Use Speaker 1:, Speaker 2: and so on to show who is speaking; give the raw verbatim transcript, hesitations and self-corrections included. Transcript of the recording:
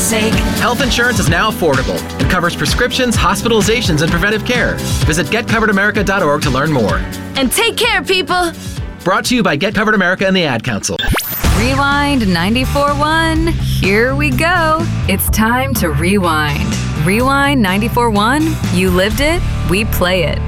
Speaker 1: sake.
Speaker 2: Health insurance is now affordable and covers prescriptions, hospitalizations, and preventive care. Visit get covered america dot org to learn more.
Speaker 1: And take care, people.
Speaker 2: Brought to you by Get Covered America and the Ad Council.
Speaker 3: Rewind ninety-four point one. Here we go. It's time to rewind. Rewind ninety-four point one. You lived it, we play it.